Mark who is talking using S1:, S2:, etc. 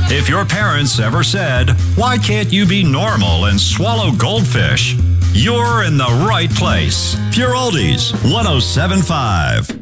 S1: If your parents ever said, "Why can't you be normal and swallow goldfish?" you're in the right place. Pure Oldies 107.5.